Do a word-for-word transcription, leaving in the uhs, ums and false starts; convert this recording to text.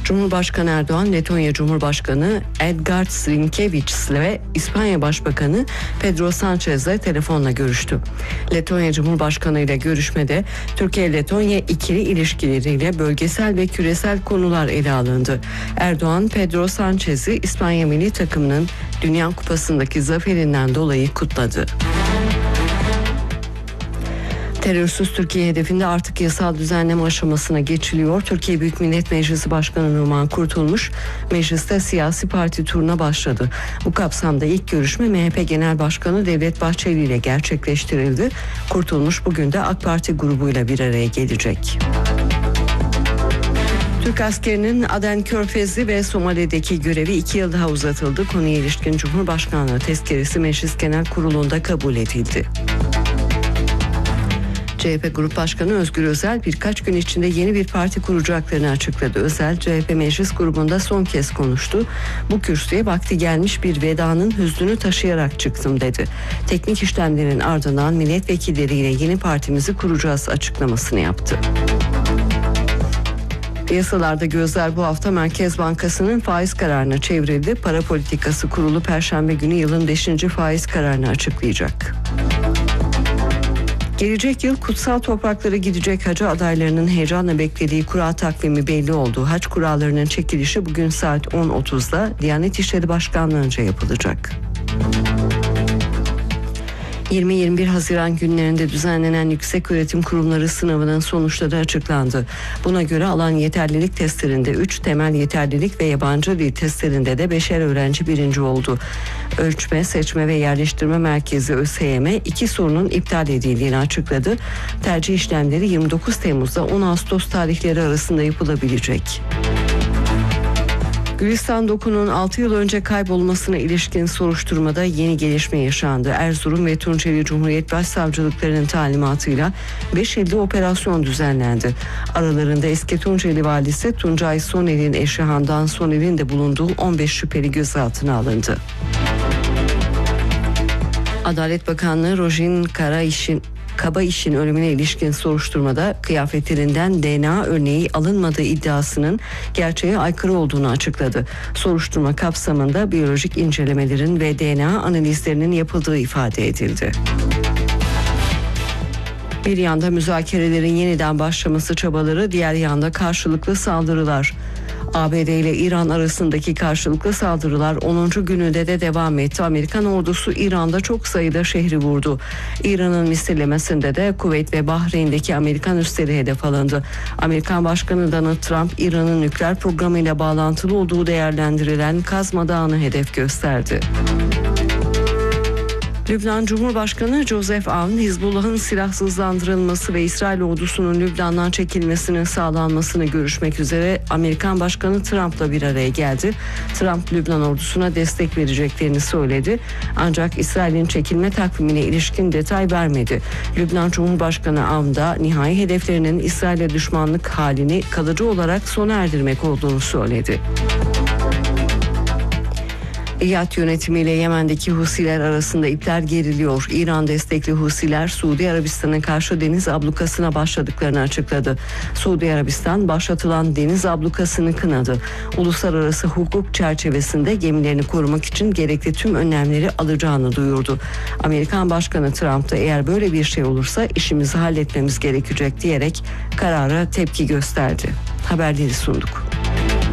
Cumhurbaşkanı Erdoğan, Letonya Cumhurbaşkanı Edgard Rinkēvičs ve İspanya Başbakanı Pedro Sanchez'le telefonla görüştü. Letonya Cumhurbaşkanı ile görüşmede Türkiye-Letonya ikili ilişkileriyle bölgesel ve küresel konular ele alındı. Erdoğan, Pedro Sanchez'i İspanya milli takımının Dünya Kupası'ndaki zaferinden dolayı kutladı. Terörsüz Türkiye hedefinde artık yasal düzenleme aşamasına geçiliyor. Türkiye Büyük Millet Meclisi Başkanı Numan Kurtulmuş, mecliste siyasi parti turuna başladı. Bu kapsamda ilk görüşme M H P Genel Başkanı Devlet Bahçeli ile gerçekleştirildi. Kurtulmuş bugün de AK Parti grubuyla bir araya gelecek. Türk askerinin Aden Körfezi ve Somali'deki görevi iki yıl daha uzatıldı. Konuya ilişkin Cumhurbaşkanlığı tezkeresi Meclis Genel Kurulu'nda kabul edildi. C H P Grup Başkanı Özgür Özel birkaç gün içinde yeni bir parti kuracaklarını açıkladı. Özel, C H P Meclis Grubu'nda son kez konuştu. Bu kürsüye vakti gelmiş bir vedanın hüznünü taşıyarak çıktım dedi. Teknik işlemlerin ardından milletvekilleriyle yeni partimizi kuracağız açıklamasını yaptı. Piyasalarda gözler bu hafta Merkez Bankası'nın faiz kararına çevrildi. Para Politikası Kurulu Perşembe günü yılın beşinci faiz kararını açıklayacak. Gelecek yıl kutsal topraklara gidecek hacı adaylarının heyecanla beklediği kura takvimi belli oldu. Hac kurallarının çekilişi bugün saat on otuzda Diyanet İşleri Başkanlığı'nca yapılacak. yirmi yirmi bir Haziran günlerinde düzenlenen Yükseköğretim Kurumları sınavının sonuçları açıklandı. Buna göre alan yeterlilik testlerinde üç, temel yeterlilik ve yabancı dil testlerinde de beşer öğrenci birinci oldu. Ölçme, Seçme ve Yerleştirme Merkezi ÖSYM iki sorunun iptal edildiğini açıkladı. Tercih işlemleri yirmi dokuz Temmuz'da on Ağustos tarihleri arasında yapılabilecek. Gülistan Doku'nun altı yıl önce kaybolmasına ilişkin soruşturmada yeni gelişme yaşandı. Erzurum ve Tunceli Cumhuriyet Başsavcılıklarının talimatıyla beş ilde operasyon düzenlendi. Aralarında eski Tunceli Valisi Tuncay Soner'in eşi Handan Soner'in de bulunduğu on beş şüpheli gözaltına alındı. Adalet Bakanlığı Rojin Karaiş'in Kabaiş'in ölümüne ilişkin soruşturmada kıyafetlerinden D N A örneği alınmadığı iddiasının gerçeğe aykırı olduğunu açıkladı. Soruşturma kapsamında biyolojik incelemelerin ve D N A analizlerinin yapıldığı ifade edildi. Bir yanda müzakerelerin yeniden başlaması çabaları, diğer yanda karşılıklı saldırılar. A B D ile İran arasındaki karşılıklı saldırılar onuncu gününde de devam etti. Amerikan ordusu İran'da çok sayıda şehri vurdu. İran'ın misillemesinde de Kuveyt ve Bahreyn'deki Amerikan üsleri hedef alındı. Amerikan Başkanı Donald Trump, İran'ın nükleer programıyla bağlantılı olduğu değerlendirilen Kazma Dağı'nı hedef gösterdi. Lübnan Cumhurbaşkanı Joseph Aoun, Hizbullah'ın silahsızlandırılması ve İsrail ordusunun Lübnan'dan çekilmesinin sağlanmasını görüşmek üzere Amerikan Başkanı Trump'la bir araya geldi. Trump, Lübnan ordusuna destek vereceklerini söyledi. Ancak İsrail'in çekilme takvimine ilişkin detay vermedi. Lübnan Cumhurbaşkanı Aoun da nihai hedeflerinin İsrail'e düşmanlık halini kalıcı olarak sona erdirmek olduğunu söyledi. İYAD yönetimiyle Yemen'deki Husiler arasında ipler geriliyor. İran destekli Husiler Suudi Arabistan'a karşı deniz ablukasına başladıklarını açıkladı. Suudi Arabistan başlatılan deniz ablukasını kınadı. Uluslararası hukuk çerçevesinde gemilerini korumak için gerekli tüm önlemleri alacağını duyurdu. Amerikan Başkanı Trump da eğer böyle bir şey olursa işimizi halletmemiz gerekecek diyerek karara tepki gösterdi. Haberleri sunduk.